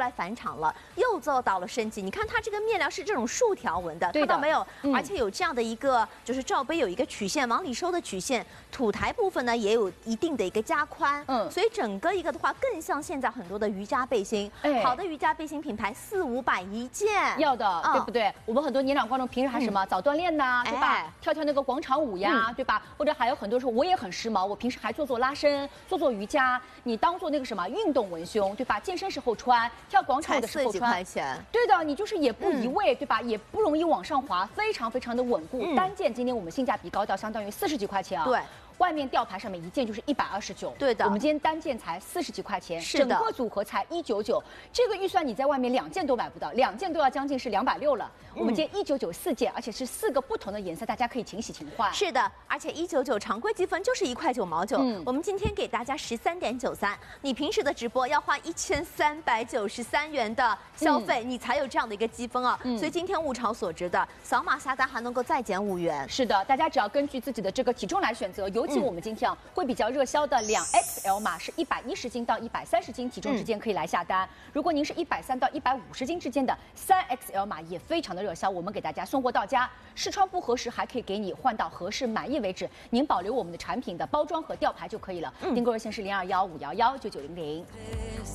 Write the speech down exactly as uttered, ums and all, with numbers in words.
来返场了，又做到了升级。你看它这个面料是这种竖条纹的，看到没有？嗯、而且有这样的一个就是罩杯有一个曲线往里收的曲线，土台部分呢也有一定的一个加宽，嗯，所以整个一个的话更像现在很多的瑜伽背心。哎、好的瑜伽背心品牌四五百一件， 要的，嗯、对不对？我们很多年长观众平时还什么、嗯、早锻炼呐，对吧？哎、跳跳那个广场舞呀，嗯、对吧？或者还有很多时候我也很时髦，我平时还做做拉伸，做做瑜伽，你当做那个什么运动文胸，对吧？健身时候穿，跳广场舞的时候穿， 块钱， 对的，你就是也不移位，嗯、对吧？也不容易往上滑，非常非常的稳固。嗯、单件今天我们性价比高到相当于四十几块钱啊。 对。 外面吊牌上面一件就是一百二十九， 对的， 我们今天单件才四十几块钱， 是的， 整个组合才一九九，这个预算你在外面两件都买不到，两件都要将近是两百六了。嗯、我们今天一九九四件，而且是四个不同的颜色，大家可以勤洗勤换。 是的，而且一九九常规积分就是一块九毛九，嗯、我们今天给大家十三点九三，你平时的直播要花一千三百九十三元的消费，嗯、你才有这样的一个积分啊。嗯、所以今天物超所值的，扫码下单还能够再减五元。 是的，大家只要根据自己的这个体重来选择，尤其我们今天啊。嗯会比较热销的两 X L 码是一百一十斤到一百三十斤体重之间可以来下单。嗯、如果您是一百三到一百五十斤之间的三 X L 码也非常的热销，我们给大家送货到家，试穿不合适还可以给你换到合适满意为止。您保留我们的产品的包装和吊牌就可以了。嗯、订购热线是零二幺五幺幺九九零零。